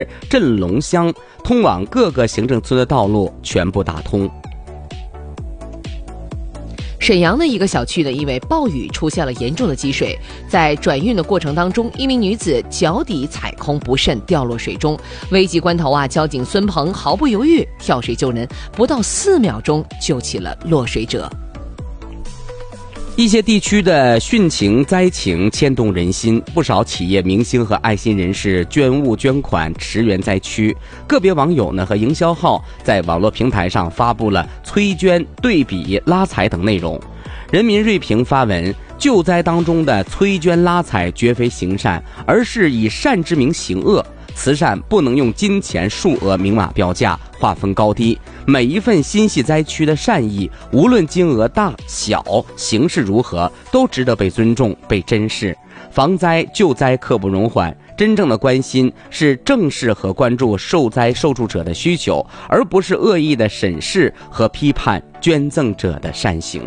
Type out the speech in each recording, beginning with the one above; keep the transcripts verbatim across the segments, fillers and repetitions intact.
镇龙乡通往各个行政村的道路全部打通。 沈阳的一个小区的因为暴雨出现了严重的积水，在转运的过程当中，一名女子脚底踩空不慎掉落水中，危急关头啊，交警孙鹏毫不犹豫跳水救人，不到四秒钟救起了落水者。 一些地区的汛情灾情牵动人心，不少企业明星和爱心人士捐物捐款驰援灾区。个别网友呢和营销号在网络平台上发布了催捐、对比、拉踩等内容。人民锐评发文：救灾当中的催捐拉踩绝非行善，而是以善之名行恶。慈善不能用金钱数额明码标价划分高低，每一份心系灾区的善意，无论金额大小形式如何，都值得被尊重被珍视。防灾救灾刻不容缓，真正的关心是正视和关注受灾受助者的需求，而不是恶意的审视和批判捐赠者的善行。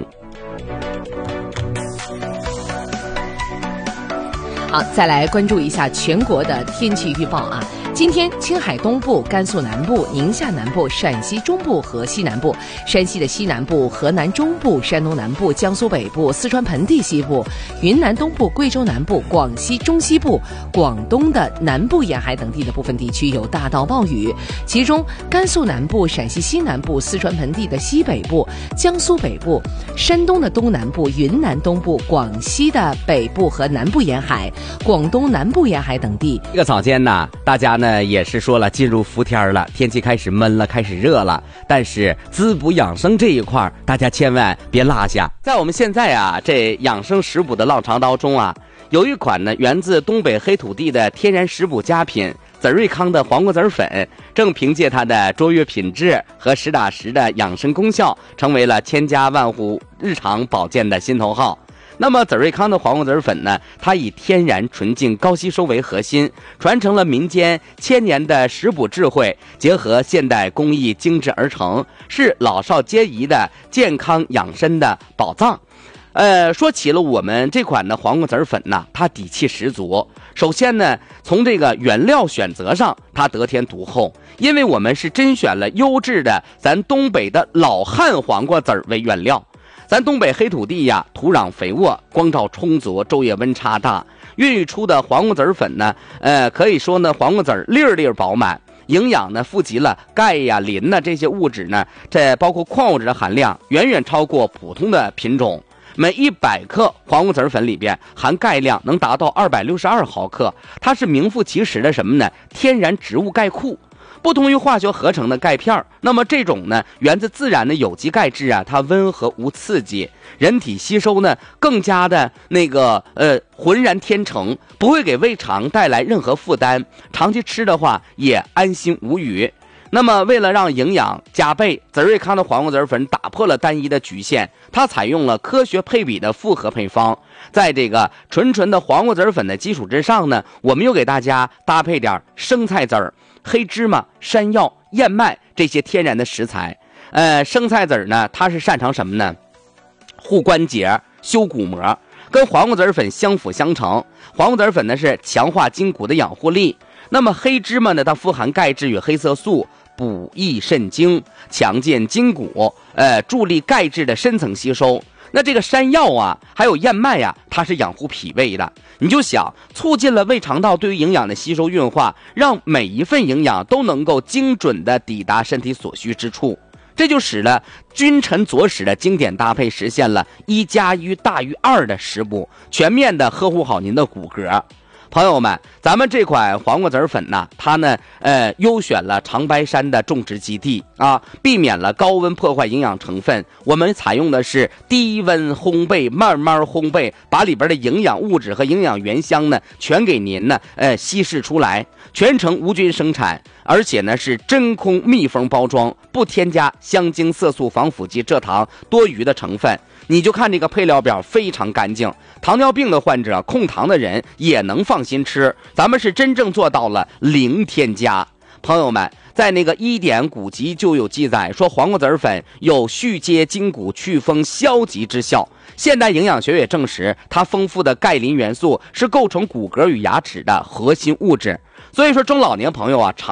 好，再来关注一下全国的天气预报啊。今天青海东部、甘肃南部、宁夏南部、陕西中部和西南部、山西的西南部、河南中部、山东南部、江苏北部、四川盆地西部、云南东部、贵州南部、广西中西部、广东的南部沿海等地的部分地区有大到暴雨，其中甘肃南部、陕西西南部、四川盆地的西北部、江苏北部、山东的东南部、云南东部、广西的北部和南部沿海、广东南部沿海等地。 这个早间呢，大家呢也是说了进入伏天了，天气开始闷了，开始热了，但是滋补养生这一块大家千万别落下。在我们现在啊这养生食补的浪潮当中啊，有一款呢源自东北黑土地的天然食补佳品紫瑞康的黄瓜籽粉，正凭借它的卓越品质和实打实的养生功效，成为了千家万户日常保健的心头好。那么紫瑞康的黄瓜籽粉呢，它以天然纯净高吸收为核心，传承了民间千年的食补智慧，结合现代工艺精制而成，是老少皆宜的健康养生的宝藏。呃，说起了我们这款的黄瓜籽粉呢，它底气十足。首先呢，从这个原料选择上，它得天独厚，因为我们是甄选了优质的咱东北的老汉黄瓜籽为原料。咱东北黑土地呀，土壤肥沃，光照充足，昼夜温差大，孕育出的黄瓜籽粉呢，呃，可以说呢，黄瓜籽粒粒饱满，营养呢富集了钙呀、磷呐这些物质呢，这包括矿物质的含量远远超过普通的品种。每一百克黄瓜籽粉里边含钙量能达到二百六十二毫克，它是名副其实的什么呢？天然植物钙库。不同于化学合成的钙片，那么这种呢源自自然的有机钙质啊，它温和无刺激，人体吸收呢更加的那个呃浑然天成，不会给胃肠带来任何负担，长期吃的话也安心无虞。那么为了让营养加倍，紫瑞康的黄瓜籽粉打破了单一的局限，它采用了科学配比的复合配方，在这个纯纯的黄瓜籽粉的基础之上呢，我们又给大家搭配点生菜籽儿、黑芝麻、山药、燕麦这些天然的食材。呃，生菜籽儿呢，它是擅长什么呢？护关节、修骨膜，跟黄瓜籽粉相辅相成。黄瓜籽粉呢是强化筋骨的养护力，那么黑芝麻呢，它富含钙质与黑色素，补益肾精，强健筋骨，呃，助力钙质的深层吸收。那这个山药啊，还有燕麦呀、啊，它是养护脾胃的。你就想促进了胃肠道对于营养的吸收运化，让每一份营养都能够精准的抵达身体所需之处。这就使得君臣佐使的经典搭配实现了一加一大于二的食补，全面的呵护好您的骨骼。朋友们，咱们这款黄瓜籽粉呢，它呢，呃，优选了长白山的种植基地啊，避免了高温破坏营养成分。我们采用的是低温烘焙，慢慢烘焙，把里边的营养物质和营养原香呢，全给您呢，呃，稀释出来，全程无菌生产，而且呢是真空密封包装，不添加香精、色素、防腐剂、蔗糖多余的成分。你就看这个配料表非常干净，糖尿病的患者、控糖的人也能放心吃，咱们是真正做到了零添加。朋友们， 在那个医典古籍就有记载说，黄瓜子粉有续接筋骨、祛风消疾之效。现代营养学也证实，它丰富的钙磷元素是构成骨骼与牙齿的核心物质。所以说，中老年朋友啊，常